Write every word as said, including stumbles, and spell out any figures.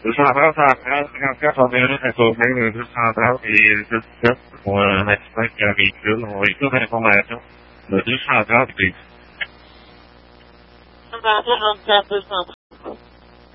deux cent trente, cent trente, cinquante-quatre, on verrait à sauver le deux cent trente et le deux cent dix-sept pour un accident qui a un véhicule. On va écouter l'information. Le deux cent trente est deux cent trente, deux cent